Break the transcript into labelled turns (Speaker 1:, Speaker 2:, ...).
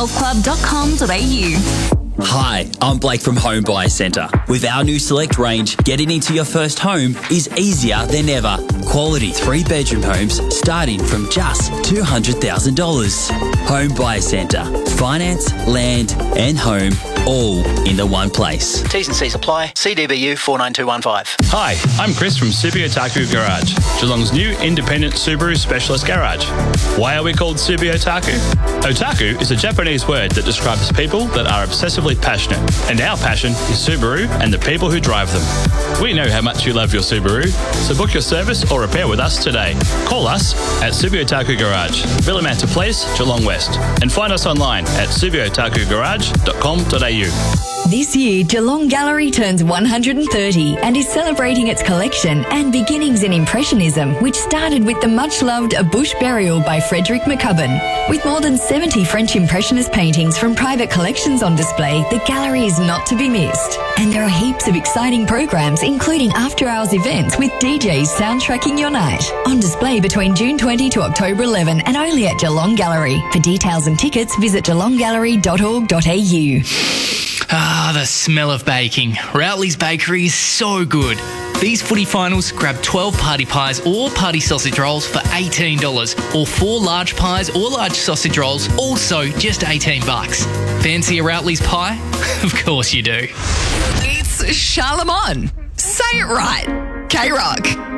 Speaker 1: healthclub.com.au.
Speaker 2: Hi, I'm Blake from Home Buyer Centre. With our new Select range, getting into your first home is easier than ever. Quality 3-bedroom homes starting from just $200,000. Home Buyer Centre. Finance, land and home all in the one place.
Speaker 3: T's and C's apply. CDBU 49215.
Speaker 4: Hi, I'm Chris from Subi Otaku Garage, Geelong's new independent Subaru specialist garage. Why are we called Subi Otaku? Otaku is a Japanese word that describes people that are obsessively passionate, and our passion is Subaru and the people who drive them. We know how much you love your Subaru, so book your service or repair with us today. Call us at Subi Otaku Garage, Villamanta Place, Geelong West, and find us online at subiotakugarage.com.au.
Speaker 5: This year, Geelong Gallery turns 130 and is celebrating its collection and beginnings in Impressionism, which started with the much-loved A Bush Burial by Frederick McCubbin. With more than 70 French Impressionist paintings from private collections on display, the gallery is not to be missed. And there are heaps of exciting programs, including after-hours events with DJs soundtracking your night. On display between June 20 to October 11 and only at Geelong Gallery. For details and tickets, visit geelonggallery.org.au.
Speaker 6: Ah, the smell of baking. Routley's Bakery is so good. These footy finals, grab 12 party pies or party sausage rolls for $18, or 4 large pies or large sausage rolls, also just $18. Fancy a Routley's pie? Of course you do.
Speaker 5: It's Charlemagne. Say it right. K-Rock.